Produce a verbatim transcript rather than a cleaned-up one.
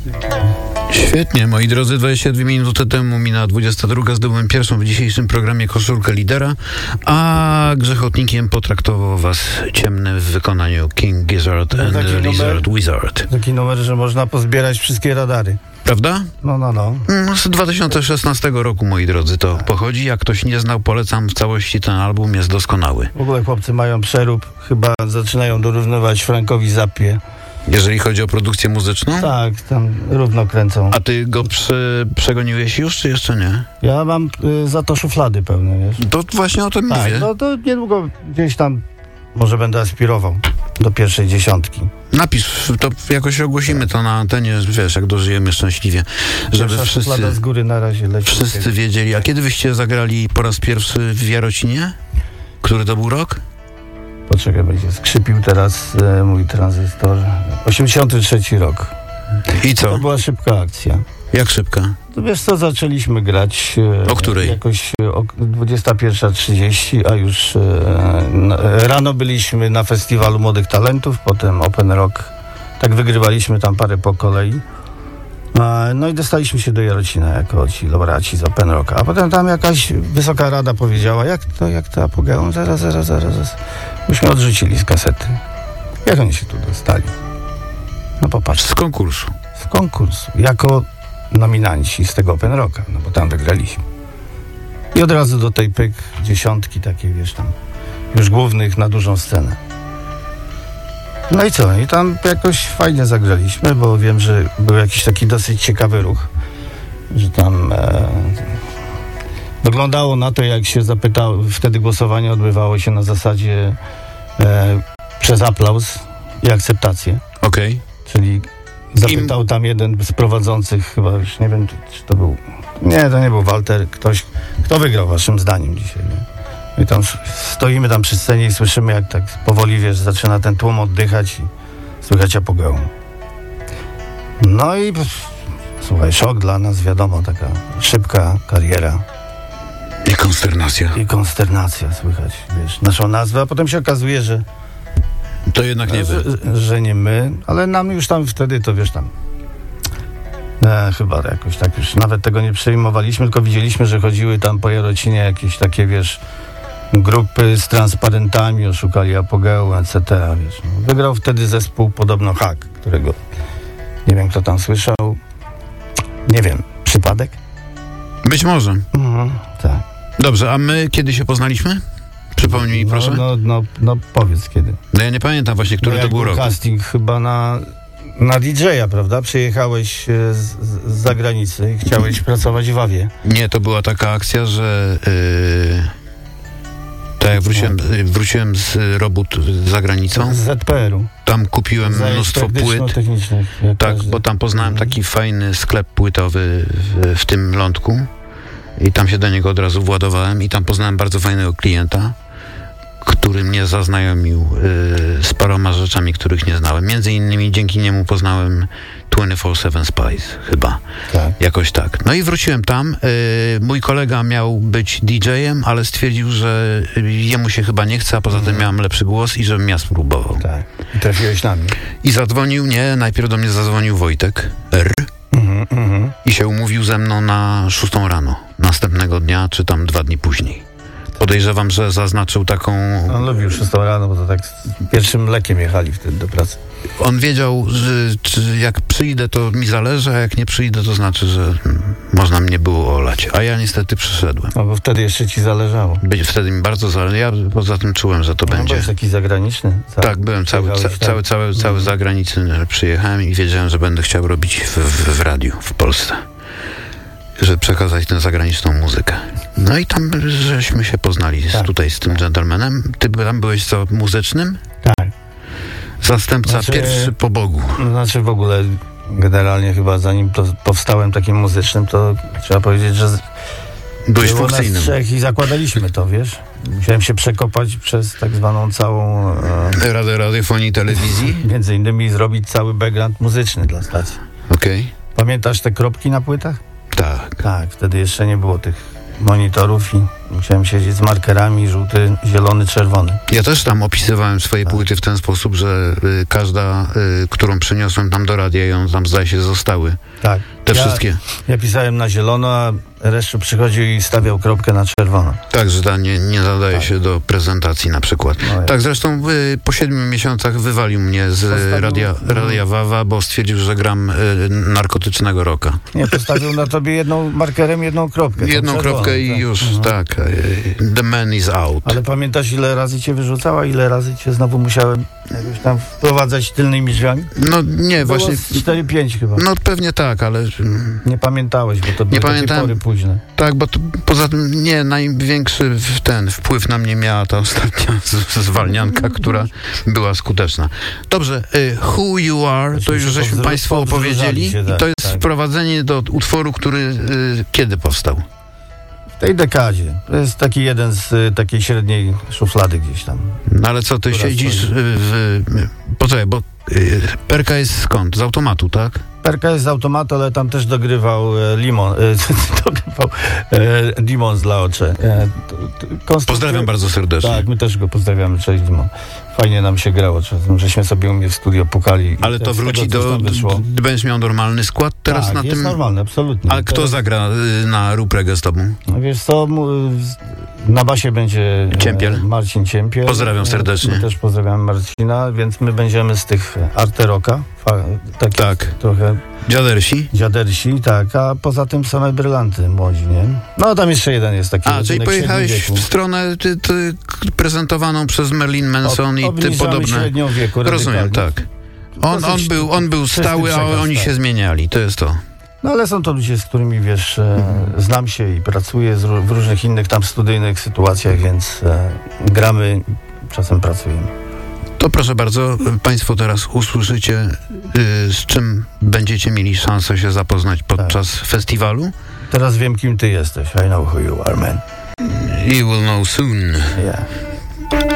Świetnie, moi drodzy, dwadzieścia dwie minuty temu minęła dwudziesta druga, zdobyłem pierwszą w dzisiejszym programie koszulkę lidera, a grzechotnikiem potraktował was Ciemny w wykonaniu King Gizzard No, and taki the numer- Lizard Wizard. Taki numer, że można pozbierać wszystkie radary. Prawda? No, no, no. Mm, Z dwa tysiące szesnastego roku, moi drodzy, to pochodzi. Jak ktoś nie znał, polecam w całości, ten album jest doskonały. W ogóle chłopcy mają przerób, chyba zaczynają dorównywać Frankowi Zappie. Jeżeli chodzi o produkcję muzyczną? Tak, tam równo kręcą. A ty go przy, przegoniłeś już, czy jeszcze nie? Ja mam y, za to szuflady pełne, wiesz. To właśnie o tym Tak, mówię. no to niedługo gdzieś tam może będę aspirował do pierwszej dziesiątki. Napisz, to jakoś ogłosimy to na antenie, wiesz, jak dożyjemy szczęśliwie, żeby Pierwsza szuflada wszyscy, z góry na razie leci. wszyscy wiedzieli. A kiedy wyście zagrali po raz pierwszy w Jarocinie? Który to był rok? Poczekaj, będzie skrzypił teraz e, mój tranzystor. osiemdziesiąty trzeci rok. I To co? była szybka akcja. Jak szybka? To wiesz co, zaczęliśmy grać... e, O której? Jakoś e, o dwudziesta pierwsza trzydzieści, a już e, no, e, rano byliśmy na festiwalu Młodych Talentów, potem Open Rock. Tak wygrywaliśmy tam parę po kolei. E, No i dostaliśmy się do Jarocina jako ci laureaci z Open Rocka. A potem tam jakaś wysoka rada powiedziała, jak to, jak to apogeum? Zaraz, zaraz, zaraz, zaraz. Myśmy odrzucili z kasety. Jak oni się tu dostali? No popatrz, Z konkursu. z konkursu, jako nominanci z tego Open Rocka, no bo tam wygraliśmy. I od razu do tej pyk dziesiątki takiej, wiesz, tam już głównych na dużą scenę. No i co? I tam jakoś fajnie zagraliśmy, bo wiem, że był jakiś taki dosyć ciekawy ruch, że tam e, wyglądało na to, jak się zapytało, wtedy głosowanie odbywało się na zasadzie e, przez aplauz i akceptację. Okej. Czyli zapytał tam jeden z prowadzących, chyba już nie wiem, czy, czy to był... Nie, to nie był Walter. Ktoś, kto wygrał waszym zdaniem dzisiaj, nie? I tam stoimy tam przy scenie i słyszymy, jak tak powoli, wiesz, zaczyna ten tłum oddychać i słychać apogeum. No i słuchaj, szok dla nas, wiadomo, taka szybka kariera I konsternacja. i konsternacja, słychać, wiesz, naszą nazwę, a potem się okazuje, że To jednak nie wy. Że, że nie my, ale nam już tam wtedy, to wiesz tam, e, chyba jakoś tak już nawet tego nie przejmowaliśmy, tylko widzieliśmy, że chodziły tam po Jarocinie jakieś takie, wiesz, grupy z transparentami, oszukali apogeum, et cetera. Wiesz, no. Wygrał wtedy zespół podobno Hak, którego nie wiem, kto tam słyszał. Nie wiem, przypadek? Być może. Mhm, tak. Dobrze, a my kiedy się poznaliśmy? Przypomnij mi, proszę. No, no, no, no powiedz kiedy. No ja nie pamiętam właśnie, który no, to jak był rok. casting chyba na, na D J a, prawda? Przyjechałeś e, z, z, z zagranicy i chciałeś pracować w Awie. Nie, to była taka akcja, że yy, tak jak wróciłem, yy, wróciłem z robót za granicą, Z Z P R u. tam kupiłem mnóstwo płyt. Technicznych. jak Tak, każdy. bo tam poznałem Mhm. taki fajny sklep płytowy w, w tym lądku i tam się do niego od razu władowałem i tam poznałem bardzo fajnego klienta, który mnie zaznajomił y, z paroma rzeczami, których nie znałem. Między innymi dzięki niemu poznałem dwadzieścia cztery siedem Spice, chyba. Tak. Jakoś tak. No i wróciłem tam. Y, mój kolega miał być D J em, ale stwierdził, że jemu się chyba nie chce, a poza tym miałem lepszy głos i żebym ja spróbował. Tak. I trafiłeś na mnie. I zadzwonił, nie, najpierw do mnie zadzwonił Wojtek R. Mhm, mhm. I się umówił ze mną na szóstą rano. Następnego dnia, czy tam dwa dni później. Podejrzewam, że zaznaczył taką... On lubił szóstą rano, bo to tak z pierwszym mlekiem jechali wtedy do pracy. On wiedział, że czy jak przyjdę, to mi zależy, a jak nie przyjdę, to znaczy, że hmm, można mnie było olać. A ja niestety przyszedłem. No bo wtedy jeszcze ci zależało. By, wtedy mi bardzo zależy. Ja poza tym czułem, że to No, będzie... byłeś taki zagraniczny. Ca- Tak, byłem cały, ca, przyjechałeś tam. cały, cały, cały z zagranicy przyjechałem i wiedziałem, że będę chciał robić w, w, w radiu w Polsce. Żeby przekazać tę zagraniczną muzykę. No i tam żeśmy się poznali z, Tak, tutaj z tym dżentelmenem. Ty tam byłeś co, muzycznym? Tak. Zastępca Znaczy- pierwszy po Bogu. No, znaczy w ogóle generalnie chyba zanim to powstałem takim muzycznym, to trzeba powiedzieć, że z- Byłeś było nas funkcyjnym. trzech i zakładaliśmy to, wiesz? Musiałem się przekopać przez tak zwaną całą... E, Radę radiofonii i telewizji? między innymi zrobić cały background muzyczny dla stacji. Okej. Pamiętasz te kropki na płytach? Tak. Tak, wtedy jeszcze nie było tych monitorów i Musiałem siedzieć z markerami, żółty, zielony, czerwony. Ja też tam opisywałem swoje płyty w ten sposób, że y, każda, y, którą przyniosłem tam do radia, i on tam zdaje się zostały. Tak. Te ja, wszystkie. Ja pisałem na zielono, a resztę przychodził i stawiał kropkę na czerwono. Tak, że ta nie, nie nadaje Tak. się do prezentacji na przykład. No tak, zresztą y, po siedmiu miesiącach wywalił mnie z Postawił- radia, radia Wawa, bo stwierdził, że gram y, narkotycznego rocka. Nie, postawił na tobie jedną markerem, jedną kropkę. tą Jedną czerwoną, kropkę i tak. już, Mhm. tak. y, The man is out. Ale pamiętasz, ile razy cię wyrzucała, ile razy cię znowu musiałem jakoś tam wprowadzać tylnymi drzwiami? No nie, Było właśnie... z cztery pięć chyba. No pewnie tak, ale mm, Nie pamiętałeś, bo to były takie pamiętałem. pory późne. tak, bo to, poza tym nie, największy w- ten wpływ na mnie miała ta ostatnia z- zwalnianka, która była skuteczna. Dobrze, y, Who You Are, to Myśmy już się żeśmy powzdru- Państwu opowiedzieli. się, I tak, to jest tak. wprowadzenie do utworu, który y, kiedy powstał? W tej dekadzie. To jest taki jeden z y, takiej średniej szuflady gdzieś tam. No ale co, ty Która siedzisz stoi. y, w... y, Poczekaj, bo y, perka jest skąd? Z automatu, tak? Perka jest z automatu, ale tam też dogrywał e, Limon, e, dogrywał e, Limon z Laocze. E, to- to- konstrukcja- Pozdrawiam bardzo serdecznie. Tak, my też go pozdrawiamy, cześć Limon. Fajnie nam się grało, czasem, żeśmy sobie u mnie w studio pukali. i Ale to z tego, wróci coś do... tam wyszło. d- Będziesz miał normalny skład teraz tak, na jest tym... normalne, absolutnie. Ale kto Teraz- zagra y, na Rupregę z tobą? No wiesz co, mu- z- na basie będzie e, Ciempiel. Marcin Ciempiel. Pozdrawiam serdecznie. My też pozdrawiam Marcina, więc my będziemy z tych arte rocka, fa- takich Tak. trochę Dziadersi? dziadersi, tak, a poza tym same brylanty młodzi, nie? No tam jeszcze jeden jest taki. A, czyli odcinek pojechałeś średnim w wieku. stronę ty, ty, k- prezentowaną przez Marilyn Manson Ob- i ty obniżamy podobne. średnią wieku, Rozumiem, radykalnie. tak. On, on, Dosyć był, on był czysty stały, a przekaz, oni tak. się zmieniali. To jest to. No ale są to ludzie, z którymi, wiesz, e, Mhm. znam się i pracuję z, ró- w różnych innych tam studyjnych sytuacjach, więc e, gramy, czasem pracujemy. To proszę bardzo, Państwo teraz usłyszycie, y, z czym będziecie mieli szansę się zapoznać podczas festiwalu. Teraz wiem, kim ty jesteś. I know who you are, man. You will know soon. Yeah.